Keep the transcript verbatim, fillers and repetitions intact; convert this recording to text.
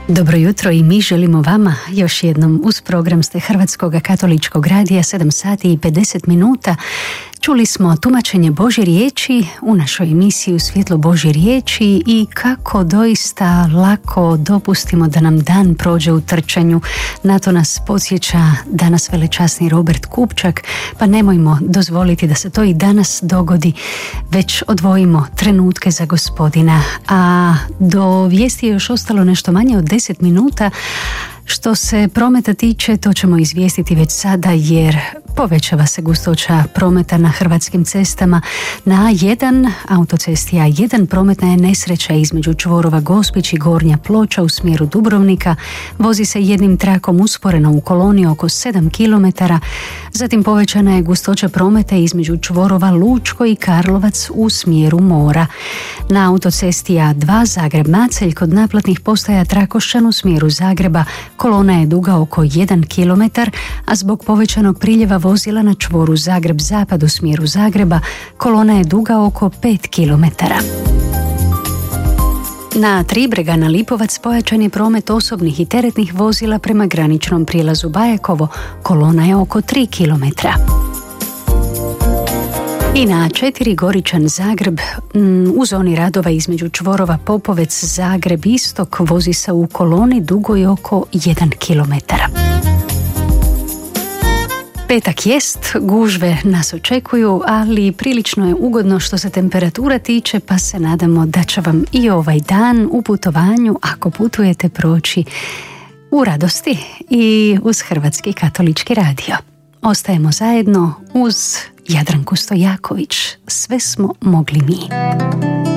Dobro jutro i mi želimo vama još jednom uz program ste Hrvatskog katoličkog radija sedam sati i pedeset minuta. Čuli smo tumačenje Božje riječi u našoj emisiji U svjetlu Božje riječi i kako doista lako dopustimo da nam dan prođe u trčanju. Na to nas podsjeća danas velečasni Robert Kupčak, pa nemojmo dozvoliti da se to i danas dogodi, već odvojimo trenutke za Gospodina. A do vijesti je još ostalo nešto manje od deset minuta. Što se prometa tiče, to ćemo izvijestiti već sada jer povećava se gustoća prometa na hrvatskim cestama. Na A jedan, autocesti A jedan, prometna je nesreća između čvorova Gospić i Gornja Ploča u smjeru Dubrovnika. Vozi se jednim trakom usporeno u koloni oko sedam kilometara. Zatim povećana je gustoća prometa između čvorova Lučko i Karlovac u smjeru mora. Na autocesti A dva, Zagreb-Macelj, kod naplatnih postaja Trakošćan u smjeru Zagreba, kolona je duga oko jedan kilometar, a zbog povećanog priljeva vozila na čvoru Zagreb-Zapad u smjeru Zagreba, kolona je duga oko pet kilometara. Na tri, Bregana Lipovac, pojačan je promet osobnih i teretnih vozila prema graničnom prijelazu Bajakovo, kolona je oko tri kilometra. I na četiri, Goričan Zagreb, u zoni radova između čvorova Popovec Zagreb Istok, vozi se u koloni dugoj oko jedan kilometar. Petak jest, gužve nas očekuju, ali prilično je ugodno što se temperatura tiče, pa se nadamo da će vam i ovaj dan u putovanju, ako putujete, proći u radosti i uz Hrvatski katolički radio. Ostajemo zajedno uz Jadranku Stojaković. Sve smo mogli mi.